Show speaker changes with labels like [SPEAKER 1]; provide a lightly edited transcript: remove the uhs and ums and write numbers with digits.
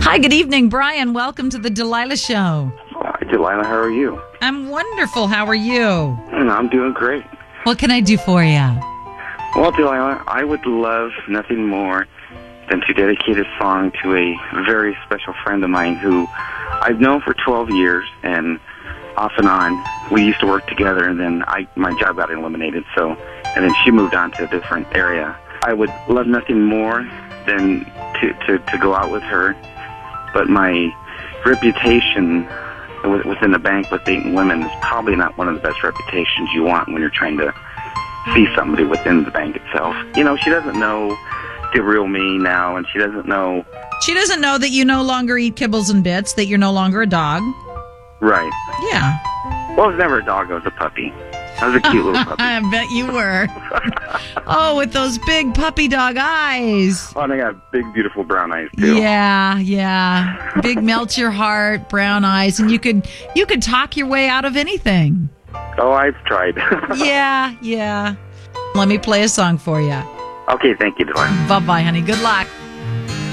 [SPEAKER 1] Hi, good evening, Brian. Welcome to the Delilah Show.
[SPEAKER 2] Hi, Delilah. How are you?
[SPEAKER 1] I'm wonderful. How are you?
[SPEAKER 2] I'm doing great.
[SPEAKER 1] What can I do for you?
[SPEAKER 2] Well, Delilah, I would love nothing more than to dedicate a song to a very special friend of mine who I've known for 12 years, and off and on, we used to work together, and then my job got eliminated, and then she moved on to a different area. I would love nothing more than to go out with her, but my reputation within the bank with dating women is probably not one of the best reputations you want when you're trying to see somebody within the bank itself. You know, she doesn't know the real me now, and she doesn't know...
[SPEAKER 1] She doesn't know that you no longer eat kibbles and bits, that you're no longer a dog.
[SPEAKER 2] Right.
[SPEAKER 1] Yeah.
[SPEAKER 2] Well, I was never a dog. I was a puppy. I was a cute little puppy.
[SPEAKER 1] I bet you were. Oh, with those big puppy dog eyes.
[SPEAKER 2] Oh, and I got big, beautiful brown eyes, too.
[SPEAKER 1] Yeah. Big melt your heart, brown eyes, and you could talk your way out of anything.
[SPEAKER 2] Oh, I've tried.
[SPEAKER 1] Yeah. Let me play a song for you.
[SPEAKER 2] Okay, thank you, Delilah.
[SPEAKER 1] Bye-bye, honey. Good luck.